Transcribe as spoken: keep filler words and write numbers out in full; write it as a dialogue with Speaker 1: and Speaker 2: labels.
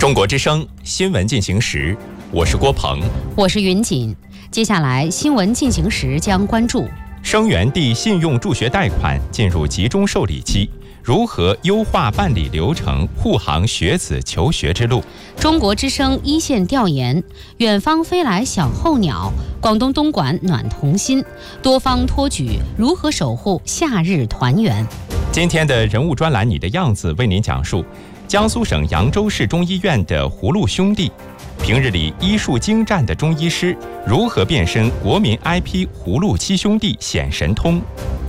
Speaker 1: 中国之声新闻进行时，我是郭鹏，
Speaker 2: 我是云锦。接下来新闻进行时将关注：
Speaker 1: 生源地信用助学贷款进入集中受理期，如何优化办理流程，护航学子求学之路？
Speaker 2: 中国之声一线调研：远方飞来小候鸟，广东东莞暖童心，多方托举如何守护夏日团圆。
Speaker 1: 今天的人物专栏，你的样子为您讲述江苏省扬州市中医院的葫芦兄弟，平日里医术精湛的中医师如何变身国民 I P 葫芦七兄弟显神通。